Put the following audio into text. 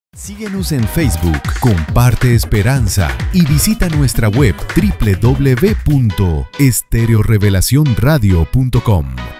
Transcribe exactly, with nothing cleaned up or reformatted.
Síguenos en Facebook, comparte esperanza y visita nuestra web doble u doble u doble u punto estereo revelación radio punto com.